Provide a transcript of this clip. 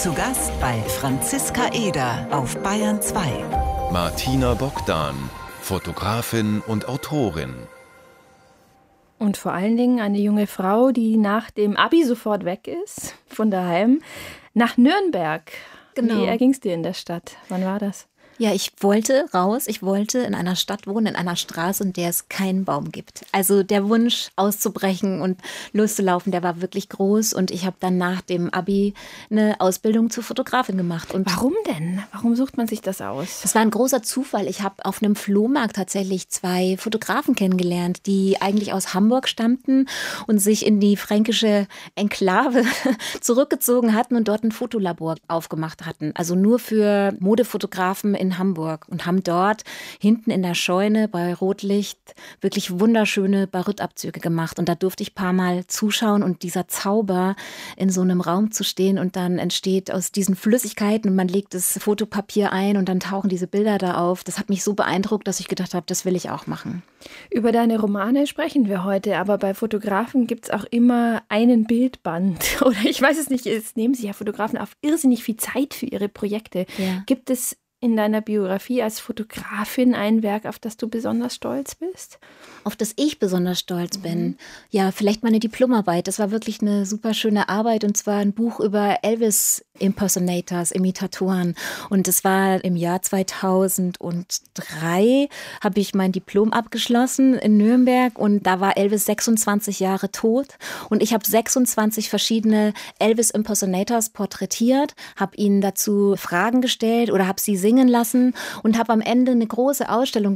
Zu Gast bei Franziska Eder auf Bayern 2. Martina Bogdan, Fotografin und Autorin. Und vor allen Dingen eine junge Frau, die nach dem Abi sofort weg ist, von daheim, nach Nürnberg. Genau. Wie erging es dir in der Stadt? Wann war das? Ja, ich wollte raus. Ich wollte in einer Stadt wohnen, in einer Straße, in der es keinen Baum gibt. Also der Wunsch, auszubrechen und loszulaufen, der war wirklich groß. Und ich habe dann nach dem Abi eine Ausbildung zur Fotografin gemacht. Und warum denn? Warum sucht man sich das aus? das war ein großer Zufall. Ich habe auf einem Flohmarkt tatsächlich 2 Fotografen kennengelernt, die eigentlich aus Hamburg stammten und sich in die fränkische Enklave zurückgezogen hatten und dort ein Fotolabor aufgemacht hatten. Also nur für Modefotografen in Hamburg, und haben dort hinten in der Scheune bei Rotlicht wirklich wunderschöne Baryt-Abzüge gemacht. Und da durfte ich ein paar Mal zuschauen, und dieser Zauber, in so einem Raum zu stehen, und dann entsteht aus diesen Flüssigkeiten und man legt das Fotopapier ein und dann tauchen diese Bilder da auf. Das hat mich so beeindruckt, dass ich gedacht habe, das will ich auch machen. Über deine Romane sprechen wir heute, aber bei Fotografen gibt es auch immer einen Bildband. Oder ich weiß es nicht, es nehmen sich ja Fotografen auf irrsinnig viel Zeit für ihre Projekte. Ja. Gibt es in deiner Biografie als Fotografin ein Werk, auf das du besonders stolz bist? Auf das ich besonders stolz bin. Ja, vielleicht meine Diplomarbeit. Das war wirklich eine super schöne Arbeit, und zwar ein Buch über Elvis-Impersonators, Imitatoren. Und es war im Jahr 2003, habe ich mein Diplom abgeschlossen in Nürnberg, und da war Elvis 26 Jahre tot. Und ich habe 26 verschiedene Elvis-Impersonators porträtiert, habe ihnen dazu Fragen gestellt oder habe sie singen lassen und habe am Ende eine große Ausstellung